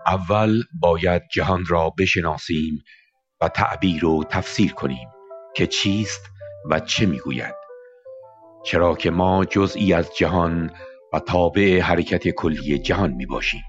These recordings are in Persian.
اول باید جهان را بشناسیم و تعبیر و تفسیر کنیم که چیست و چه میگوید، چرا که ما جزئی از جهان و تابع حرکت کلی جهان می باشیم.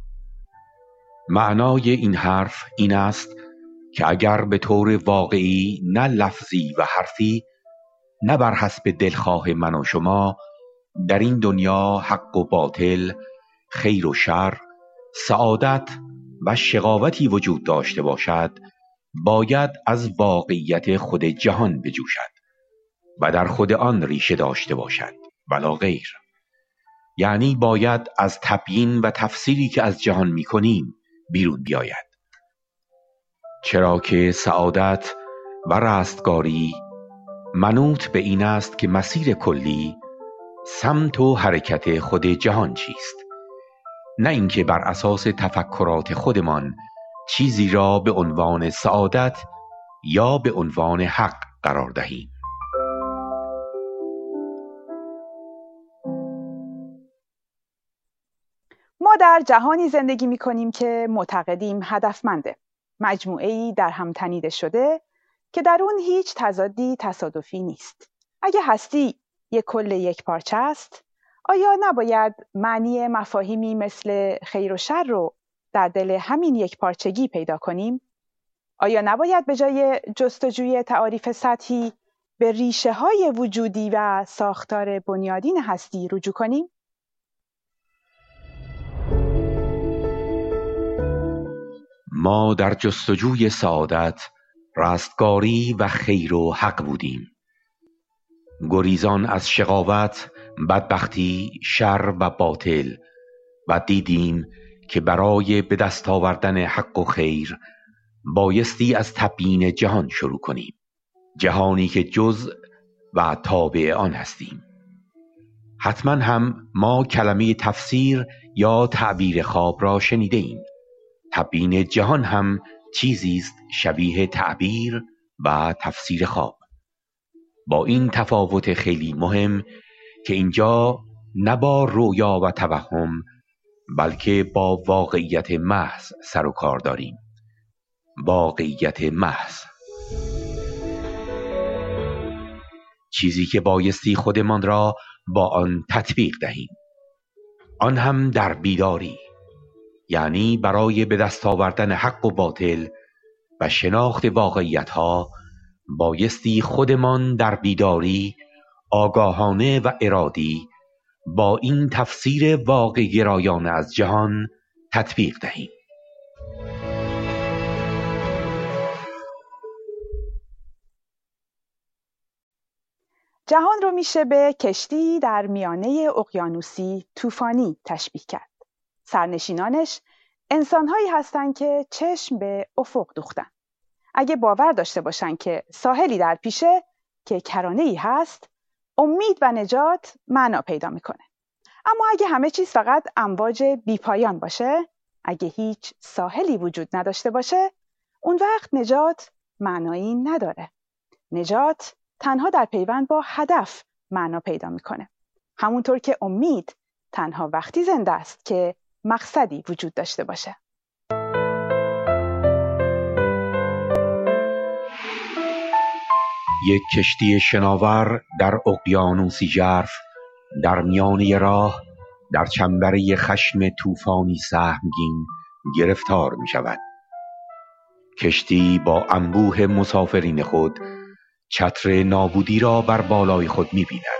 معنای این حرف این است که اگر به طور واقعی، نه لفظی و حرفی، نه بر حسب دلخواه من و شما، در این دنیا حق و باطل، خیر و شر، سعادت و شقاوتی وجود داشته باشد، باید از واقعیت خود جهان بجوشد و در خود آن ریشه داشته باشد ولا غیر. یعنی باید از تبیین و تفسیری که از جهان می کنیم بیرون بیاید، چرا که سعادت و رستگاری منوط به این است که مسیر کلی، سمت و حرکت خود جهان چیست، نه اینکه بر اساس تفکرات خودمان چیزی را به عنوان سعادت یا به عنوان حق قرار دهیم. ما در جهانی زندگی می کنیم که معتقدیم هدفمنده، مجموعه‌ای در هم تنیده شده که در اون هیچ تضادی تصادفی نیست. اگه هستی یک کل یک پارچه است، آیا نباید معنی مفاهیمی مثل خیر و شر رو در دل همین یک پارچگی پیدا کنیم؟ آیا نباید به جای جستجوی تعاریف سطحی به ریشه های وجودی و ساختار بنیادین هستی رجوع کنیم؟ ما در جستجوی سعادت، رستگاری و خیر و حق بودیم، گریزان از شقاوت، بدبختی، شر و باطل، و دیدیم که برای به دست آوردن حق و خیر بایستی از تبیین جهان شروع کنیم، جهانی که جزء و تابع آن هستیم. حتما هم ما کلمه تفسیر یا تعبیر خواب را شنیده ایم. تبیین جهان هم چیزی است شبیه تعبیر و تفسیر خواب، با این تفاوت خیلی مهم که اینجا نه با رویا و توهم، بلکه با واقعیت محض سر و کار داریم. واقعیت محض، چیزی که بایستی خودمان را با آن تطبیق دهیم، آن هم در بیداری، یعنی برای به دست آوردن حق و باطل و شناخت واقعیت ها بایستی خودمان در بیداری، آگاهانه و ارادی با این تفسیر واقع گرایانه از جهان تطبیق دهیم. جهان رو میشه به کشتی در میانه اقیانوسی طوفانی تشبیه کرد. سرنشینانش انسان‌هایی هستند که چشم به افق دوختن. اگه باور داشته باشن که ساحلی در پیشه که کرانه‌ای هست، امید و نجات معنا پیدا میکنه. اما اگه همه چیز فقط امواج بیپایان باشه، اگه هیچ ساحلی وجود نداشته باشه، اون وقت نجات معنایی نداره. نجات تنها در پیوند با هدف معنا پیدا میکنه. همونطور که امید تنها وقتی زنده است که مقصدی وجود داشته باشه. یک کشتی شناور در اقیانوسی ژرف، در میانه راه، در چنبره خشم طوفانی سهمگین گرفتار می شود. کشتی با انبوه مسافرین خود چتر نابودی را بر بالای خود می بیند.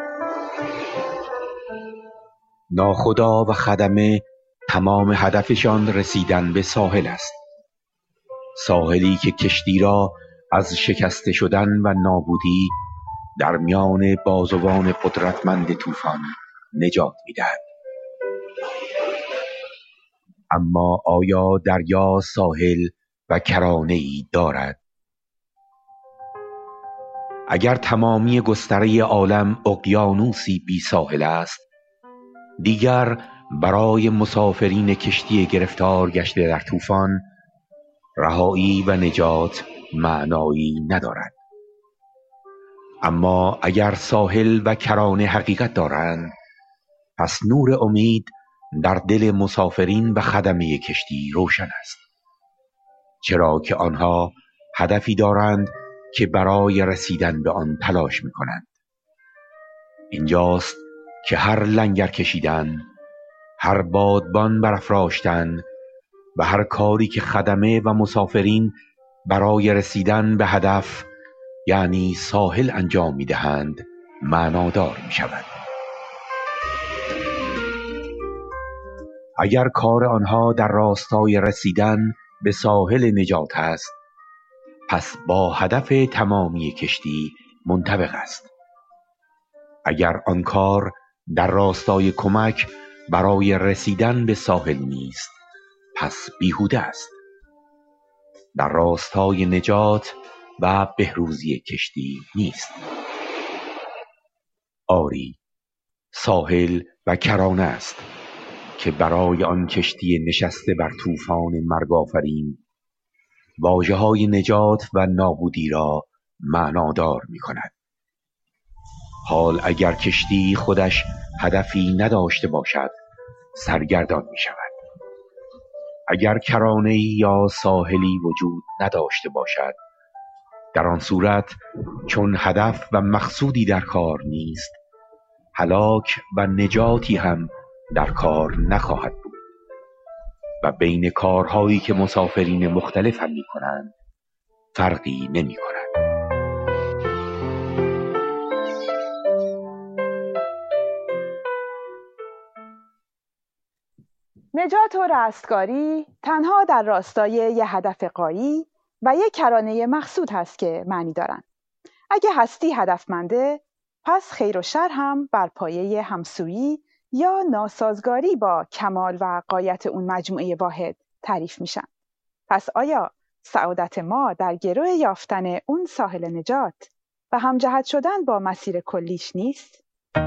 ناخدا و خدمه تمام هدفشان رسیدن به ساحل است، ساحلی که کشتی را از شکسته شدن و نابودی در میان بازوان قدرتمند طوفان نجات می‌دهد. اما آیا دریا ساحل و کرانه‌ای دارد؟ اگر تمامی گستره عالم اقیانوسی بی ساحل است، دیگر برای مسافرین کشتی گرفتار گشته در طوفان رهایی و نجات معنایی ندارد. اما اگر ساحل و کرانه حقیقت دارند، پس نور امید در دل مسافرین و خدمه کشتی روشن است، چرا که آنها هدفی دارند که برای رسیدن به آن تلاش می کنند. اینجاست که هر لنگر کشیدن، هر بادبان برافراشتن و هر کاری که خدمه و مسافرین برای رسیدن به هدف یعنی ساحل انجام می دهند معنادار می شود. اگر کار آنها در راستای رسیدن به ساحل نجات است، پس با هدف تمامی کشتی منطبق است. اگر آن کار در راستای کمک برای رسیدن به ساحل نیست، پس بیهوده است. در راستای نجات و بهروزی کشتی نیست. آری، ساحل و کرانه است که برای آن کشتی نشسته بر طوفان مرگ‌آفرین واژه‌های نجات و نابودی را معنادار می کند. حال اگر کشتی خودش هدفی نداشته باشد، سرگردان می شود. اگر کرانه‌ای یا ساحلی وجود نداشته باشد، در آن صورت چون هدف و مقصودی در کار نیست، هلاک و نجاتی هم در کار نخواهد بود و بین کارهایی که مسافرین مختلف هم می کنند فرقی نمی کند. نجات و رستگاری تنها در راستای یه هدف غایی و یک کرانه مقصود هست که معنی دارن. اگه هستی هدفمنده، پس خیر و شر هم بر پایه همسویی یا ناسازگاری با کمال و غایت اون مجموعه واحد تعریف میشن. پس آیا سعادت ما در گرو یافتن اون ساحل نجات و همجهت شدن با مسیر کلیش نیست؟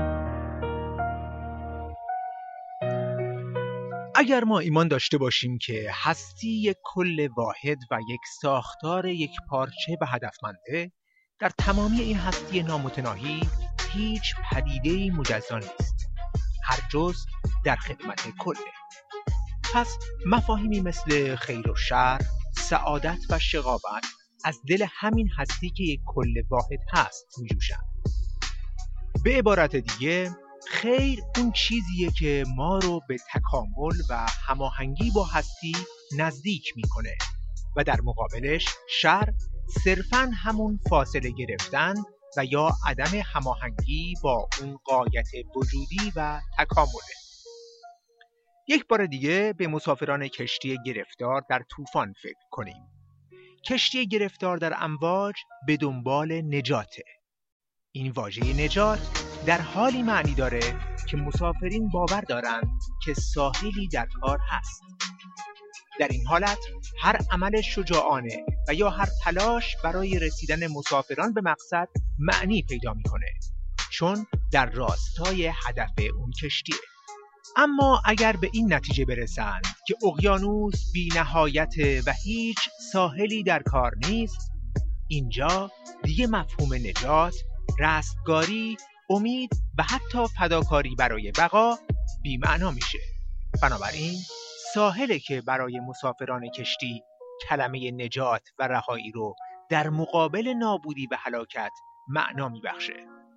اگر ما ایمان داشته باشیم که هستی یک کل واحد و یک ساختار یک پارچه و هدفمنده، در تمامی این هستی نامتناهی هیچ پدیده‌ای مجزا نیست، هر جزء در خدمت کله. پس مفاهیمی مثل خیر و شر، سعادت و شقاوت از دل همین هستی که یک کل واحد هست می‌جوشند. به عبارت دیگه، خیر اون چیزیه که ما رو به تکامل و هماهنگی با هستی نزدیک میکنه و در مقابلش شر صرفاً همون فاصله گرفتن و یا عدم هماهنگی با اون غایت وجودی و تکامله. یک بار دیگه به مسافران کشتی گرفتار در طوفان فکر کنیم. کشتی گرفتار در امواج به دنبال نجاته. این واژه نجات در حالی معنی داره که مسافرین باور دارند که ساحلی در کار هست. در این حالت هر عمل شجاعانه و یا هر تلاش برای رسیدن مسافران به مقصد معنی پیدا میکنه، چون در راستای هدف اون کشتیه. اما اگر به این نتیجه برسند که اقیانوس بی نهایته و هیچ ساحلی در کار نیست، اینجا دیگه مفهوم نجات، رستگاری، امید و حتی فداکاری برای بقا بی‌معنا میشه. بنابراین ساحله که برای مسافران کشتی کلمه نجات و رهایی رو در مقابل نابودی و هلاکت معنا میبخشه.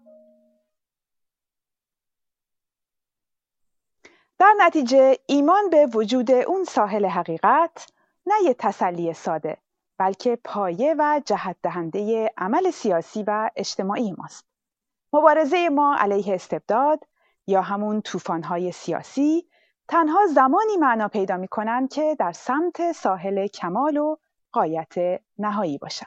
در نتیجه ایمان به وجود اون ساحل حقیقت نه یه تسلی ساده، بلکه پایه و جهت دهنده عمل سیاسی و اجتماعی ماست. مبارزه ما علیه استبداد یا همون طوفان‌های سیاسی تنها زمانی معنا پیدا می‌کنند که در سمت ساحل کمال و غایت نهایی باشند.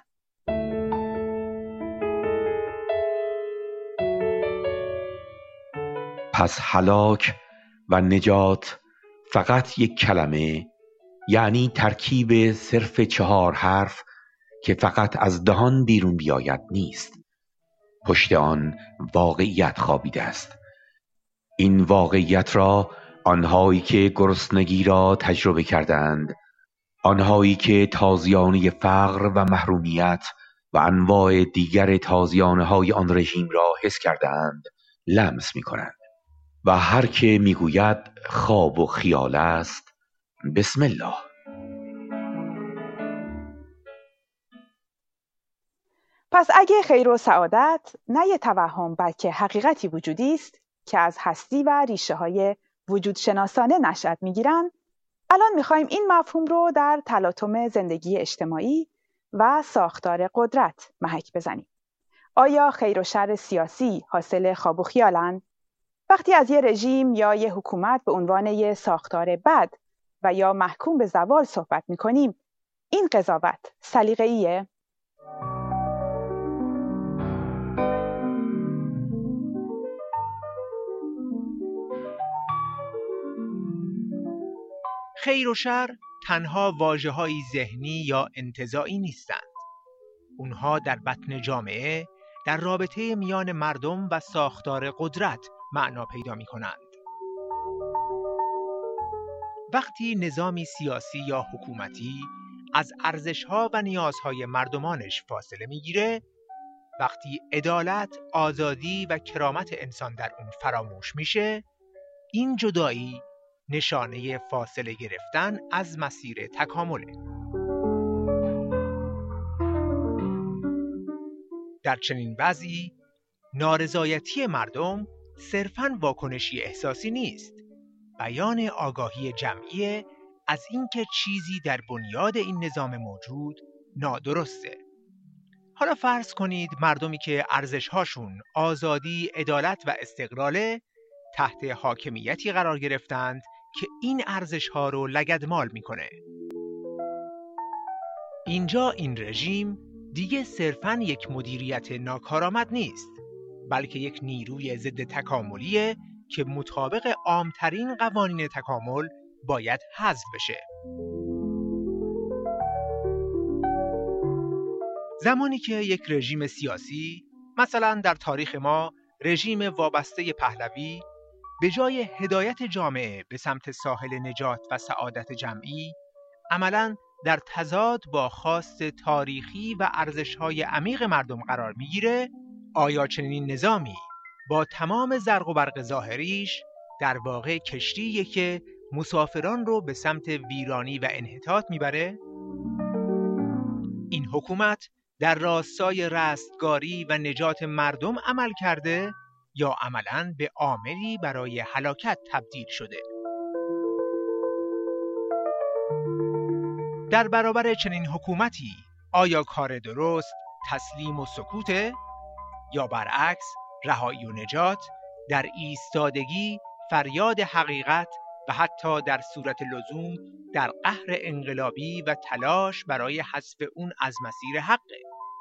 پس هلاک و نجات فقط یک کلمه، یعنی ترکیب صرف 4 حرف که فقط از دهان بیرون بیاید نیست. پشت آن واقعیت خوابیده است. این واقعیت را آنهایی که گرسنگی را تجربه کردند، آنهایی که تازیانه فقر و محرومیت و انواع دیگر تازیانه های آن رژیم را حس کردند، لمس می کنند و هر که میگوید خواب و خیال است، بسم الله. پس اگه خیر و سعادت نه یه توهم بلکه حقیقتی وجودی است که از هستی و ریشه های وجود شناسانه نشأت میگیرن، الان میخوایم این مفهوم رو در تلاطم زندگی اجتماعی و ساختار قدرت محک بزنیم. آیا خیر و شر سیاسی حاصل خواب و خیالن؟ وقتی از یه رژیم یا یه حکومت به عنوان یه ساختار بد و یا محکوم به زوال صحبت میکنیم، این قضاوت سلیقه‌ایه؟ خیر و شر تنها واژه‌های ذهنی یا انتزاعی نیستند. اونها در بطن جامعه، در رابطه میان مردم و ساختار قدرت معنا پیدا می‌کنند. وقتی نظامی سیاسی یا حکومتی از ارزش‌ها و نیازهای مردمانش فاصله می‌گیره، وقتی عدالت، آزادی و کرامت انسان در اون فراموش میشه، این جدایی نشانه فاصله گرفتن از مسیر تکامله. در چنین وضعی نارضایتی مردم صرفاً واکنشی احساسی نیست، بیان آگاهی جمعی از اینکه چیزی در بنیاد این نظام موجود نادرسته. حالا فرض کنید مردمی که ارزش‌هاشون آزادی، عدالت و استقلاله تحت حاکمیتی قرار گرفتند که این ارزش‌ها رو لگدمال میکنه. اینجا این رژیم دیگه صرفاً یک مدیریت ناکارآمد نیست، بلکه یک نیروی ضد تکاملیه که مطابق عامترین قوانین تکامل باید حذف بشه. زمانی که یک رژیم سیاسی، مثلا در تاریخ ما رژیم وابسته پهلوی، به جای هدایت جامعه به سمت ساحل نجات و سعادت جمعی، عملاً در تضاد با خواست تاریخی و ارزش‌های عمیق مردم قرار می‌گیره، آیا چنین نظامی با تمام زرق و برق ظاهریش در واقع کشتیه که مسافران رو به سمت ویرانی و انحطاط میبره؟ این حکومت در راستای رستگاری و نجات مردم عمل کرده یا عملاً به عاملی برای هلاکت تبدیل شده؟ در برابر چنین حکومتی آیا کار درست تسلیم و سکوته یا برعکس رهایی و نجات، در ایستادگی، فریاد حقیقت و حتی در صورت لزوم در قهر انقلابی و تلاش برای حذف اون از مسیر حقه؟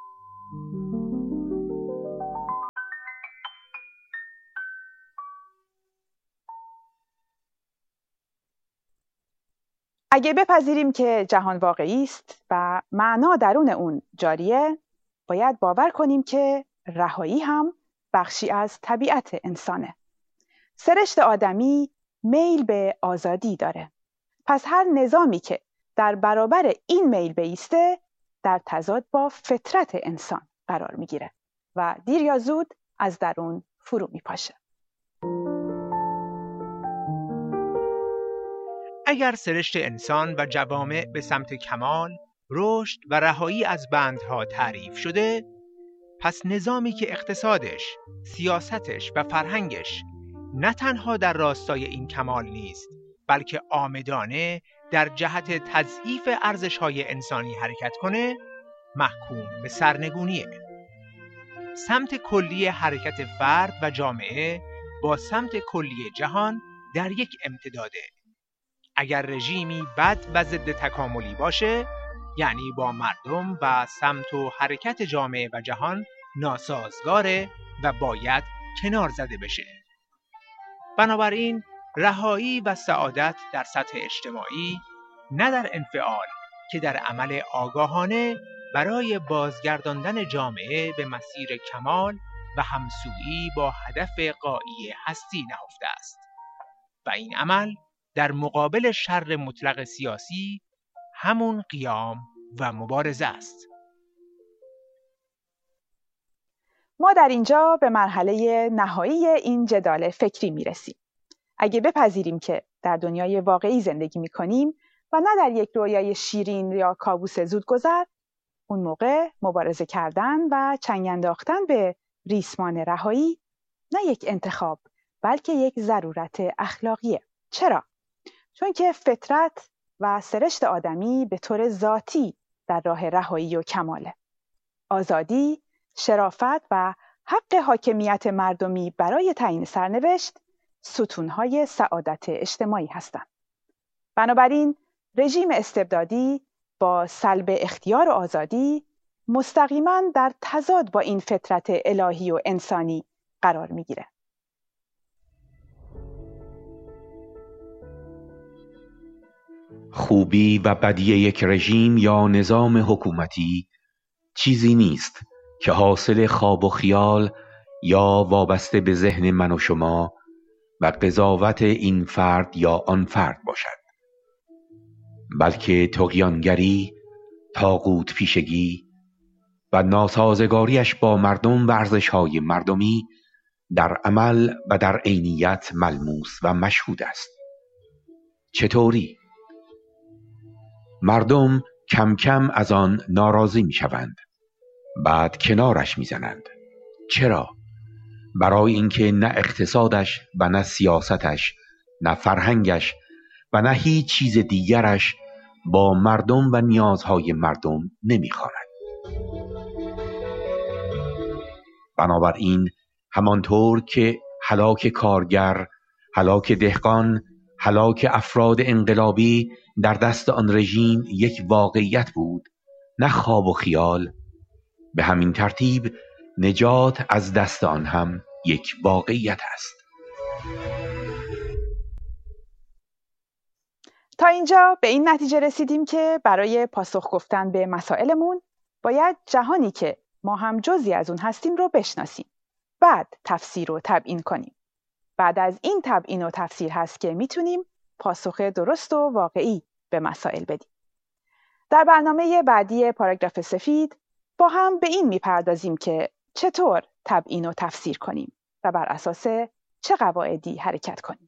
اگه بپذیریم که جهان واقعی است و معنا درون اون جاریه، باید باور کنیم که رهایی هم بخشی از طبیعت انسانه. سرشت آدمی میل به آزادی داره. پس هر نظامی که در برابر این میل بایسته، در تضاد با فطرت انسان قرار میگیره و دیر یا زود از درون فرو میپاشه. اگر سرشت انسان و جوامع به سمت کمال، رشد و رهایی از بندها تعریف شده، پس نظامی که اقتصادش، سیاستش و فرهنگش نه تنها در راستای این کمال نیست، بلکه عامدانه در جهت تضعیف ارزش‌های انسانی حرکت کنه، محکوم به سرنگونیه. سمت کلی حرکت فرد و جامعه با سمت کلی جهان در یک امتداده. اگر رژیمی بد و ضد تکاملی باشه، یعنی با مردم و سمت و حرکت جامعه و جهان ناسازگاره و باید کنار زده بشه. بنابراین رهایی و سعادت در سطح اجتماعی نه در انفعال که در عمل آگاهانه برای بازگرداندن جامعه به مسیر کمال و همسویی با هدف غایی هستی نهفته است و این عمل در مقابل شر مطلق سیاسی همون قیام و مبارزه است. ما در اینجا به مرحله نهایی این جدال فکری میرسیم. اگه بپذیریم که در دنیای واقعی زندگی می‌کنیم و نه در یک رویای شیرین یا کابوس زودگذر، اون موقع مبارزه کردن و چنگ انداختن به ریسمان رهایی نه یک انتخاب بلکه یک ضرورت اخلاقیه. چرا؟ چون که فطرت و سرشت آدمی به طور ذاتی در راه رهایی و کماله. آزادی، شرافت و حق حاکمیت مردمی برای تعیین سرنوشت ستونهای سعادت اجتماعی هستند. بنابراین رژیم استبدادی با سلب اختیار و آزادی مستقیما در تضاد با این فطرت الهی و انسانی قرار میگیره. خوبی و بدی یک رژیم یا نظام حکومتی چیزی نیست که حاصل خواب و خیال یا وابسته به ذهن من و شما و قضاوت این فرد یا آن فرد باشد، بلکه طغیانگری، طاغوت پیشگی و ناسازگاریش با مردم و ارزش‌های مردمی در عمل و در عینیت ملموس و مشهود است. چطوری؟ مردم کم کم از آن ناراضی می شوند، بعد کنارش می زنند. چرا؟ برای اینکه نه اقتصادش و نه سیاستش، نه فرهنگش و نه هیچ چیز دیگرش با مردم و نیازهای مردم نمیخواند. بنابراین همانطور که هلاک کارگر، هلاک دهقان، هلاک افراد انقلابی در دست آن رژیم یک واقعیت بود، نه خواب و خیال، به همین ترتیب نجات از دست آن هم یک واقعیت است. تا اینجا به این نتیجه رسیدیم که برای پاسخ گفتن به مسائلمون باید جهانی که ما هم جزئی از اون هستیم رو بشناسیم. بعد تفسیر و تبیین کنیم. بعد از این تبیین و تفسیر هست که میتونیم پاسخ درست و واقعی به مسائل بدیم. در برنامه بعدی پاراگراف سفید با هم به این میپردازیم که چطور تبیین و تفسیر کنیم و بر اساس چه قواعدی حرکت کنیم.